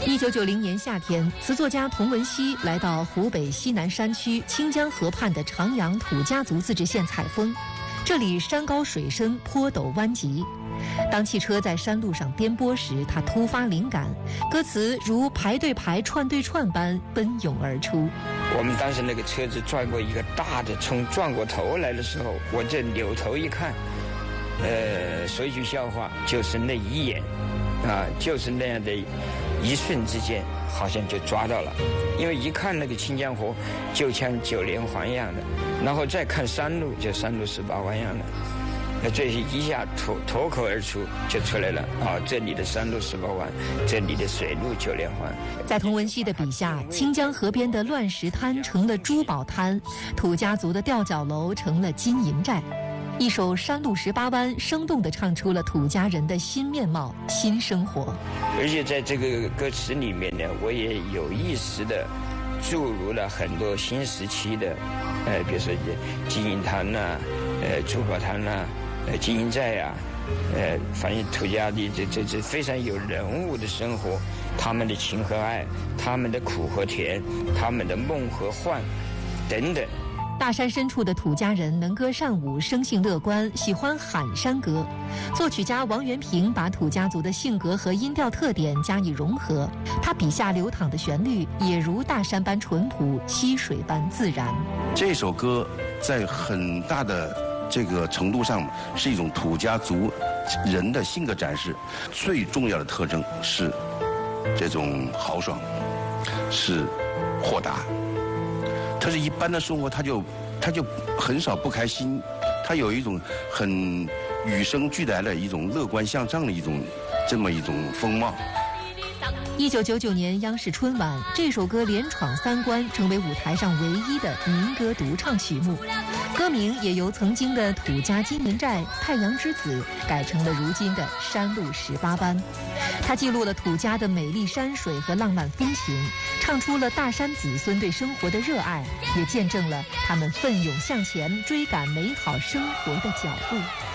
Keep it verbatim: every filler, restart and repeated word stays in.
一九九零年夏天，词作家童文熙来到湖北西南山区清江河畔的长阳土家族自治县采风。这里山高水深，坡陡弯急。当汽车在山路上颠簸时，他突发灵感，歌词如排对排、串对串般奔涌而出。 我们当时那个车子转过一个大的冲，转过头来的时候，我这扭头一看，呃，说一句笑话，就是那一眼，啊，就是那样的一瞬之间，好像就抓到了。因为一看那个清江河，就像九连环一样的，然后再看山路，就山路十八弯一样的。那这一下脱脱口而出就出来了啊！这里的山路十八弯，这里的水路九连环。 在童文熙的笔下，清江河边的乱石滩成了珠宝滩，土家族的吊脚楼成了金银寨。一首《山路十八弯》生动地唱出了土家人的新面貌、新生活。 而且在这个歌词里面呢，我也有意识地注入了很多新时期的，呃，比如说金银滩呐、啊，呃，珠宝滩呐、啊。呃，金银寨呀、啊，呃，反正土家的这这这非常有人物的生活，他们的情和爱，他们的苦和甜，他们的梦和幻，等等。 大山深处的土家人能歌善舞，生性乐观，喜欢喊山歌。作曲家王元平把土家族的性格和音调特点加以融合，他笔下流淌的旋律也如大山般淳朴，溪水般自然。 这首歌在很大的这个程度上是一种土家族人的性格展示，最重要的特征是这种豪爽，是豁达。他是一般的生活，他就他就很少不开心，他有一种很与生俱来的一种乐观向上的一种这么一种风貌。 一九九九年央视春晚，这首歌连闯三关，成为舞台上唯一的民歌独唱曲目。歌名也由曾经的土家金银寨、太阳之子改成了如今的山路十八弯。它记录了土家的美丽山水和浪漫风情，唱出了大山子孙对生活的热爱，也见证了他们奋勇向前追赶美好生活的脚步。